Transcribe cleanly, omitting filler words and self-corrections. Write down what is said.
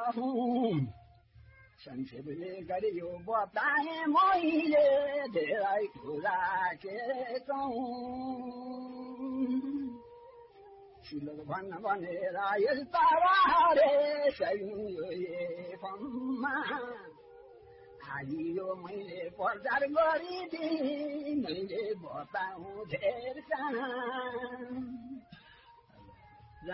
हूँ संक्षेपले गरियो बताए मैले धेरै कुरा के सिलो भन्न भनेर यस्ता रे सहियो एफममा आइयो मैले प्रचार गरिदिएँ मैले बताऊँ धेर